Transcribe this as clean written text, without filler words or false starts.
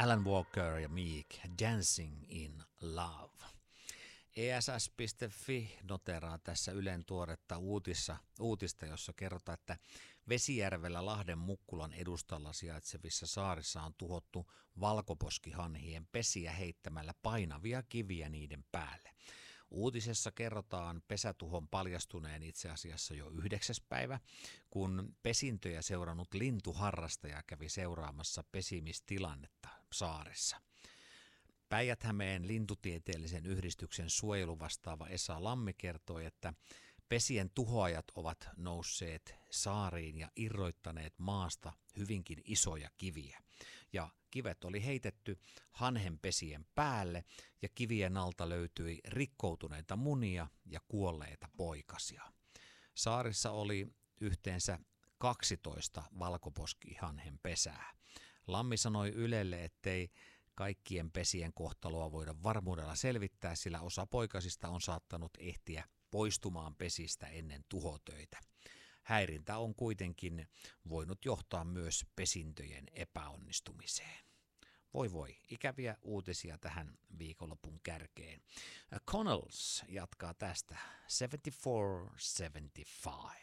Alan Walker ja Meek, Dancing in Love. ESS.fi noteraa tässä Ylen tuoretta uutista, jossa kerrotaan, että Vesijärvellä Lahden Mukkulan edustalla sijaitsevissa saarissa on tuhottu valkoposkihanhien pesiä heittämällä painavia kiviä niiden päälle. Uutisessa kerrotaan pesätuhon paljastuneen itse asiassa jo 9. päivä, kun pesintöjä seurannut lintuharrastaja kävi seuraamassa pesimistilannetta saaressa. Päijät-Hämeen lintutieteellisen yhdistyksen suojeluvastaava Esa Lammi kertoi, että pesien tuhoajat ovat nousseet saariin ja irroittaneet maasta hyvinkin isoja kiviä. Ja kivet oli heitetty hanhenpesien päälle ja kivien alta löytyi rikkoutuneita munia ja kuolleita poikasia. Saarissa oli yhteensä 12 valkoposkihanhen pesää. Lammi sanoi Ylelle, ettei kaikkien pesien kohtaloa voida varmuudella selvittää, sillä osa poikasista on saattanut ehtiä poistumaan pesistä ennen tuhotöitä. Häirintä on kuitenkin voinut johtaa myös pesintöjen epäonnistumiseen. Voi, ikäviä uutisia tähän viikonlopun kärkeen. Connells jatkaa tästä 74-75.